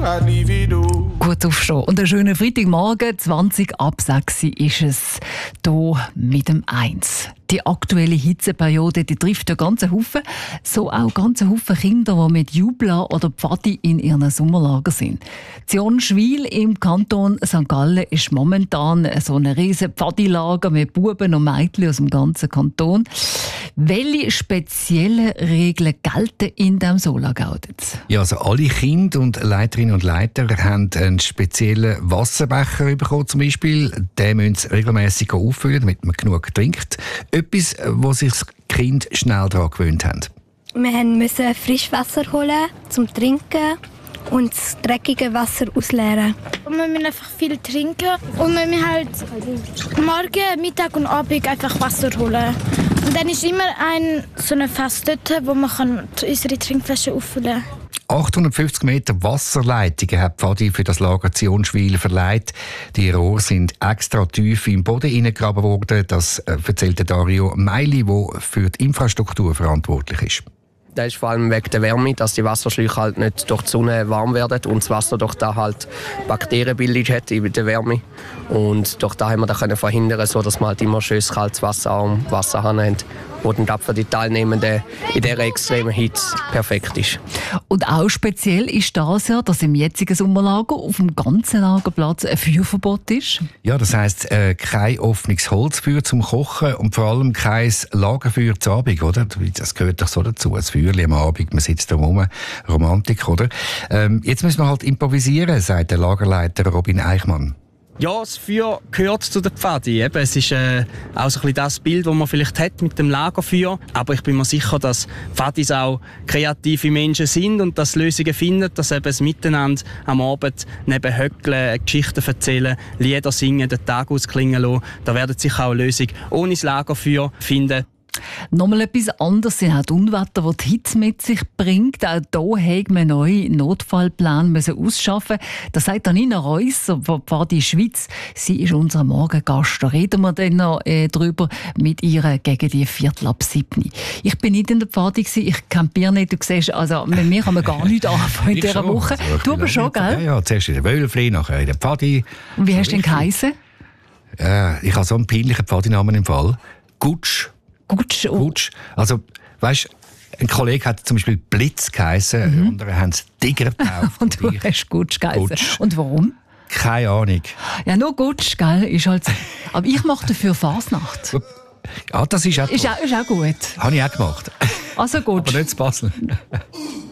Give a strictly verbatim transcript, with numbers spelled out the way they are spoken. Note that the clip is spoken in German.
I'd leave it all. Gut aufstehen. Und einen schönen Freitagmorgen, zwanzig ab sechs ist es hier mit dem eins. Die aktuelle Hitzeperiode, die trifft ja ganze Haufen, so auch ganze Haufen Kinder, die mit Jubla oder Pfadi in ihren Sommerlager sind. Zionschwil im Kanton Sankt Gallen ist momentan so ein riesen Pfadilager mit Buben und Mädchen aus dem ganzen Kanton. Welche speziellen Regeln gelten in diesem Solagau? Ja, also alle Kinder und Leiterinnen und Leiter haben einen speziellen Wasserbecher bekommen, zum Beispiel. Den müssen sie regelmässig auffüllen, damit man genug trinkt. Etwas, wo sich das Kind schnell daran gewöhnt haben. Wir mussten Frischwasser holen zum Trinken und das dreckige Wasser ausleeren. Und wir müssen einfach viel trinken und wir müssen halt morgen, Mittag und Abend einfach Wasser holen. Und dann ist immer ein, so ein Fass dort, wo man kann unsere Trinkflasche auffüllen kann. achthundertfünfzig Meter Wasserleitungen hat Pfadi für das Lager Zionschwil verleiht. Die Rohre sind extra tief im Boden hineingegraben worden. Das erzählt Dario Meili, der für die Infrastruktur verantwortlich ist. Das ist vor allem wegen der Wärme, dass die Wasserschläuche halt nicht durch die Sonne warm werden und das Wasser durch da halt Bakterienbildung hat in der Wärme. Und durch da haben wir das können verhindern, so dass wir halt immer schönes kaltes Wasser am Wasserhahn haben, wo dann für die Teilnehmenden in dieser extremen Hitze perfekt ist. Und auch speziell ist das ja, dass im jetzigen Sommerlager auf dem ganzen Lagerplatz ein Feuerverbot ist. Ja, das heisst, äh, kein offenes Holzfeuer zum Kochen und vor allem kein Lagerfeuer zu Abend, oder? Das gehört doch so dazu, ein Feuerchen am Abend, man sitzt da rum, Romantik, oder? Ähm, jetzt müssen wir halt improvisieren, sagt der Lagerleiter Robin Eichmann. Ja, das Feuer gehört zu der Pfadi. Eben, es ist äh, auch so ein bisschen das Bild, das man vielleicht hat mit dem Lagerfeuer. Aber ich bin mir sicher, dass Pfadis auch kreative Menschen sind und dass Lösungen finden, dass eben das Miteinander am Abend neben Höckeln, Geschichten erzählen, Lieder singen, den Tag ausklingen lassen. Da werden sich auch Lösungen ohne das Lagerfeuer finden. Nochmal etwas anderes sind auch die Unwetter, die die Hitze mit sich bringt. Auch hier haben wir neue Notfallpläne ausschaffen. Das sagt Nina Reusser von Pfadi Schweiz. Sie ist unser Morgengast. Da reden wir dann noch äh, drüber mit ihr gegen die Viertel ab sieben. Ich bin nicht in der Pfadi, ich campiere nicht. Du siehst, also mit mir kann man gar nicht anfangen in dieser schon. Woche. Also, du aber schon, gell? Ja, ja, zuerst in der Wölfli, nachher in der Pfadi. Und wie hast du denn geheissen? Äh, ich habe so einen peinlichen Pfadinamen im Fall. Gutsch. Gutsch. Oh. Gutsch. Also, weißt, ein Kollege hat zum Beispiel Blitz geheissen, mhm. andere haben es Tiger getauft. Und du und hast Gutsch geheissen. Gutsch. Und warum? Keine Ahnung. Ja, nur Gutsch, gell, ist halt. Aber ich mache dafür Fasnacht. Ah, das ist auch, ist auch, ist auch gut. Habe ich auch gemacht. Also Gutsch. Aber nicht zu Basel.